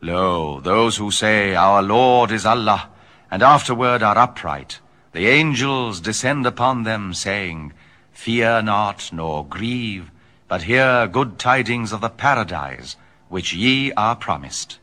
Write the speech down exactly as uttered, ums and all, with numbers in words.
Lo, those who say, Our Lord is Allah, and afterward are upright, the angels descend upon them, saying, Fear not, nor grieve, but hear good tidings of the paradise which ye are promised.